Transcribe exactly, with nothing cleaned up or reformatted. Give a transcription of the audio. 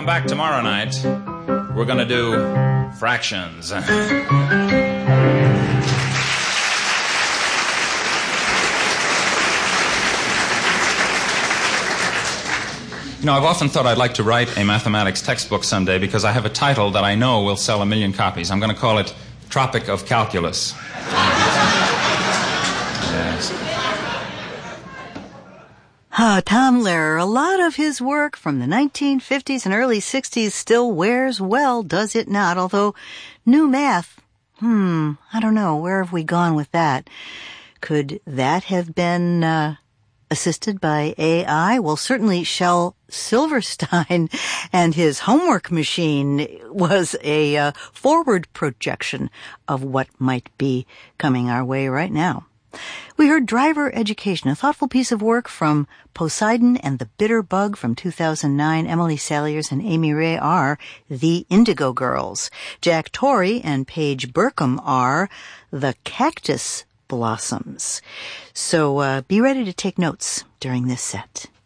back tomorrow night. We're going to do fractions. You know, I've often thought I'd like to write a mathematics textbook someday because I have a title that I know will sell a million copies. I'm going to call it Tropic of Calculus. Yes. Ah, Tom Lehrer, a lot of his work from the nineteen fifties and early sixties still wears well, does it not? Although new math, hmm, I don't know, where have we gone with that? Could that have been uh, assisted by A I? Well, certainly Shel Silverstein and his homework machine was a uh, forward projection of what might be coming our way right now. We heard Driver Education, a thoughtful piece of work from Poseidon and the Bitter Bug from two thousand nine. Emily Saliers and Amy Ray are The Indigo Girls. Jack Torrey and Paige Burkham are The Cactus Blossoms. So uh, be ready to take notes during this set.